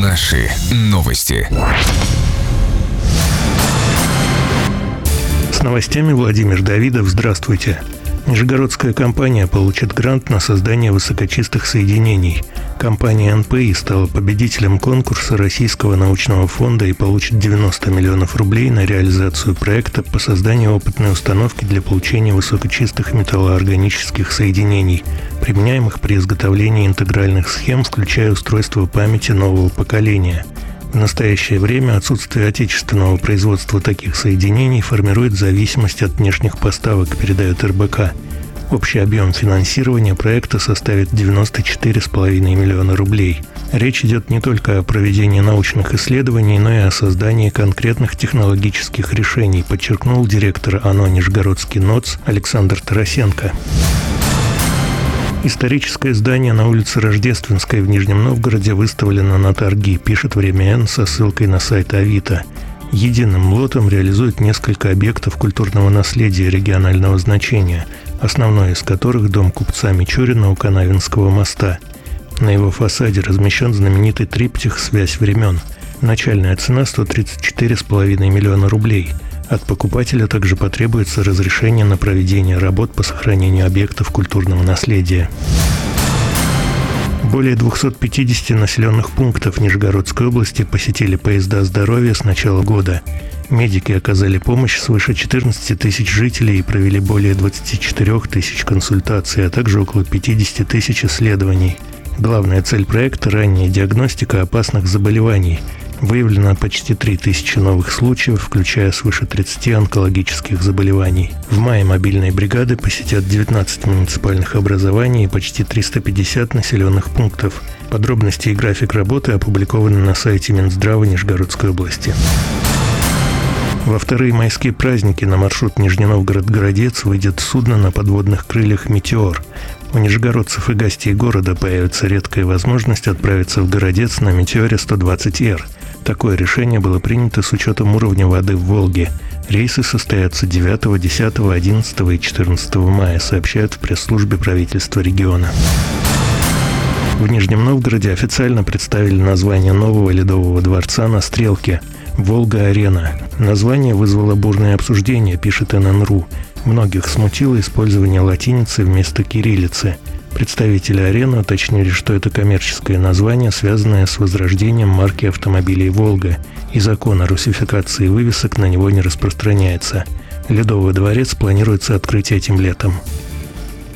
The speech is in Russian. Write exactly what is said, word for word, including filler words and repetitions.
Наши новости. С новостями Владимир Давидов. Здравствуйте. Нижегородская компания получит грант на создание высокочистых соединений. Компания эн пэ и стала победителем конкурса Российского научного фонда и получит девяносто миллионов рублей на реализацию проекта по созданию опытной установки для получения высокочистых металлоорганических соединений, применяемых при изготовлении интегральных схем, включая устройство памяти нового поколения. В настоящее время отсутствие отечественного производства таких соединений формирует зависимость от внешних поставок, передает эр бэ ка. Общий объем финансирования проекта составит девяносто четыре целых пять десятых миллиона рублей. Речь идет не только о проведении научных исследований, но и о создании конкретных технологических решений, подчеркнул директор АНО «Нижегородский НОЦ» Александр Тарасенко. Историческое здание на улице Рождественской в Нижнем Новгороде выставлено на торги, пишет «Время Н» со ссылкой на сайт Авито. Единым лотом реализуют несколько объектов культурного наследия регионального значения, основной из которых дом купца Мичурина у Канавинского моста. На его фасаде размещен знаменитый триптих «Связь времен». Начальная цена – сто тридцать четыре целых пять десятых миллиона рублей. От покупателя также потребуется разрешение на проведение работ по сохранению объектов культурного наследия. Более двухсот пятидесяти населенных пунктов Нижегородской области посетили поезда здоровья с начала года. Медики оказали помощь свыше четырнадцати тысяч жителей и провели более двадцати четырёх тысяч консультаций, а также около пятидесяти тысяч исследований. Главная цель проекта – ранняя диагностика опасных заболеваний. Выявлено почти три тысячи новых случаев, включая свыше тридцати онкологических заболеваний. В мае мобильные бригады посетят девятнадцать муниципальных образований и почти триста пятьдесят населенных пунктов. Подробности и график работы опубликованы на сайте Минздрава Нижегородской области. Во вторые майские праздники на маршрут Нижний Новгород-Городец выйдет судно на подводных крыльях «Метеор». У нижегородцев и гостей города появится редкая возможность отправиться в Городец на «Метеоре сто двадцать эр». Такое решение было принято с учетом уровня воды в Волге. Рейсы состоятся девятого, десятого, одиннадцатого и четырнадцатого мая, сообщают в пресс-службе правительства региона. В Нижнем Новгороде официально представили название нового ледового дворца на Стрелке – «Волга-Арена». Название вызвало бурное обсуждение, пишет эн эн точка ру. Многих смутило использование латиницы вместо кириллицы. Представители «Арены» уточнили, что это коммерческое название, связанное с возрождением марки автомобилей «Волга», и закон о русификации вывесок на него не распространяется. Ледовый дворец планируется открыть этим летом.